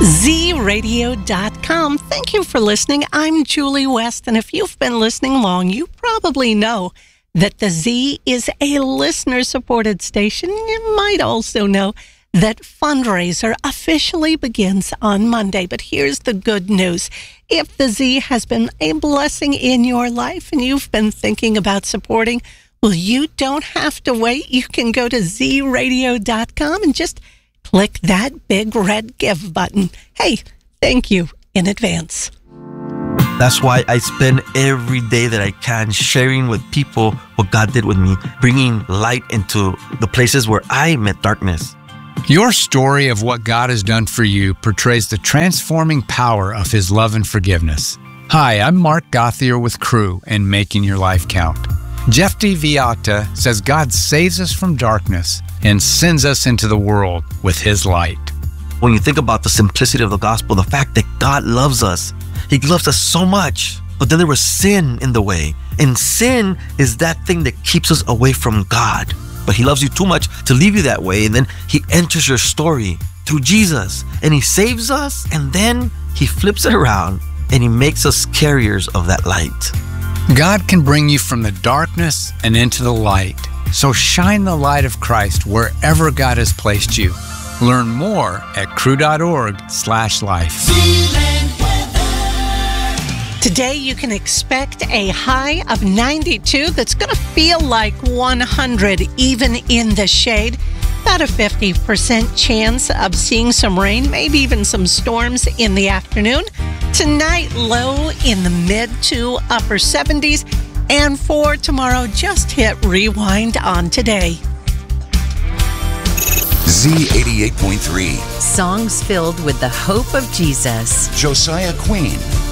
ZRadio.com. Thank you for listening. I'm Julie West, and if you've been listening long, you probably know that the Z is a listener-supported station. You might also know that fundraiser officially begins on Monday. But here's the good news. If the Z has been a blessing in your life and you've been thinking about supporting, well, you don't have to wait. You can go to ZRadio.com and just click that big red give button. Hey, thank you in advance. That's why I spend every day that I can sharing with people what God did with me, bringing light into the places where I met darkness. Your story of what God has done for you portrays the transforming power of His love and forgiveness. Hi, I'm Mark Gauthier with Crew and Making Your Life Count. Jeff D. Villata says God saves us from darkness and sends us into the world with His light. When you think about the simplicity of the gospel, the fact that God loves us, He loves us so much, but then there was sin in the way. And sin is that thing that keeps us away from God. But He loves you too much to leave you that way. And then He enters your story through Jesus. And He saves us. And then He flips it around and He makes us carriers of that light. God can bring you from the darkness and into the light. So shine the light of Christ wherever God has placed you. Learn more at crew.org/life. Today, you can expect a high of 92 that's going to feel like 100 even in the shade. About a 50% chance of seeing some rain, maybe even some storms in the afternoon. Tonight, low in the mid to upper 70s. And for tomorrow, just hit rewind on today. Z88.3. Songs filled with the hope of Jesus. Josiah Queen.